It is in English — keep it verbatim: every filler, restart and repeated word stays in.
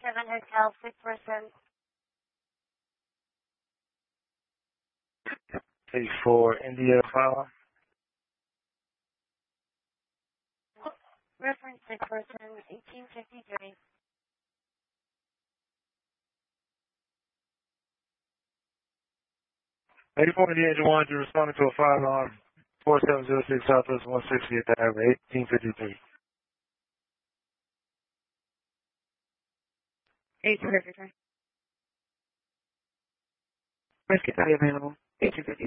seven Hotel, six person. Page four, India file. Reference six person, eighteen fifty-three. eighty-four India Engine one, you're responding to a fire alarm, four seven zero six Southwest one sixtieth Avenue, eighteen fifty-three. eighteen fifty-three. Rescue body available. eighteen fifty-three.